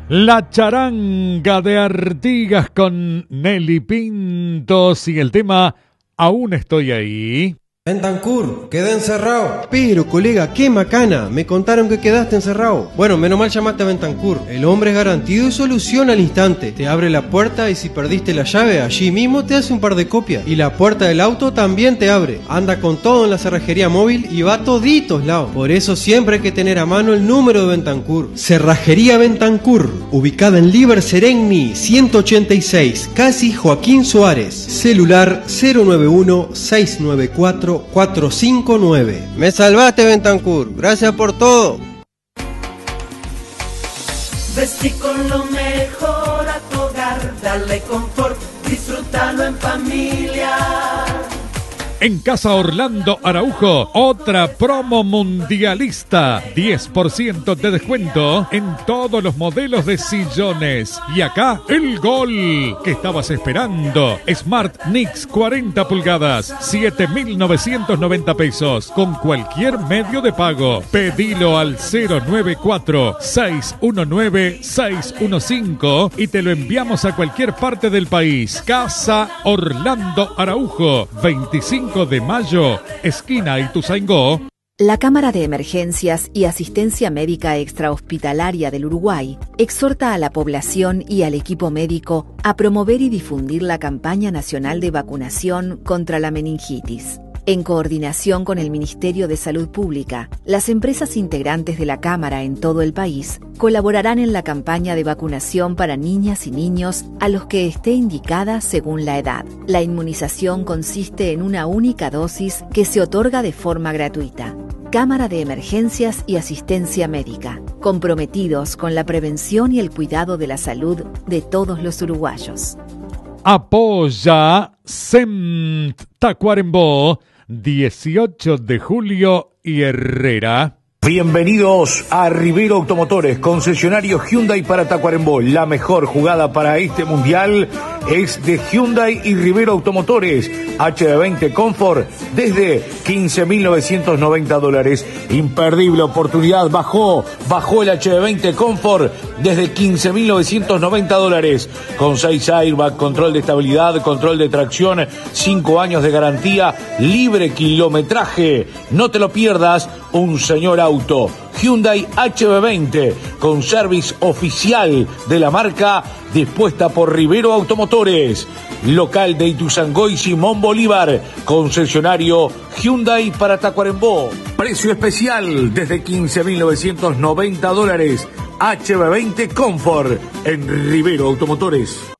La charanga de Artigas con Nelly Pintos y el tema Aún estoy ahí. Bentancur, quedé encerrado. Pero, colega, qué macana. Me contaron que quedaste encerrado. Bueno, menos mal llamaste a Bentancur. El hombre es garantido y soluciona al instante. Te abre la puerta y si perdiste la llave, allí mismo te hace un par de copias. Y la puerta del auto también te abre. Anda con todo en la cerrajería móvil y va a toditos lados. Por eso siempre hay que tener a mano el número de Bentancur. Cerrajería Bentancur, ubicada en Liber Seregni 186, casi Joaquín Suárez. Celular 091-694-459. Me salvaste, Bentancur. Gracias por todo. Vestí con lo mejor a tu hogar, dale confort, disfrútalo en familia. En Casa Orlando Araujo, otra promo mundialista. 10% de descuento en todos los modelos de sillones. Y acá, el gol que estabas esperando. Smart Nix 40 pulgadas, 7.990 pesos. Con cualquier medio de pago. Pedilo al 094-619-615 y te lo enviamos a cualquier parte del país. Casa Orlando Araujo, 25 de mayo, esquina Ituzaingó. La Cámara de Emergencias y Asistencia Médica Extrahospitalaria del Uruguay exhorta a la población y al equipo médico a promover y difundir la campaña nacional de vacunación contra la meningitis. En coordinación con el Ministerio de Salud Pública, las empresas integrantes de la Cámara en todo el país colaborarán en la campaña de vacunación para niñas y niños a los que esté indicada según la edad. La inmunización consiste en una única dosis que se otorga de forma gratuita. Cámara de Emergencias y Asistencia Médica, comprometidos con la prevención y el cuidado de la salud de todos los uruguayos. Apoya SEMT Tacuarembó, 18 de julio y Herrera. Bienvenidos a Rivero Automotores, concesionario Hyundai para Tacuarembó. La mejor jugada para este mundial es de Hyundai y Rivero Automotores. HB20 Comfort desde $15.990. Imperdible oportunidad, bajó el HB20 Comfort desde $15.990. Con 6 airbag, control de estabilidad, control de tracción, 5 años de garantía, libre kilometraje. No te lo pierdas, un señor auto. Hyundai HB20 con service oficial de la marca, dispuesta por Rivero Automotores. Local de Ituzaingó y Simón Bolívar. Concesionario Hyundai para Tacuarembó. Precio especial desde $15.990. HB20 Comfort en Rivero Automotores.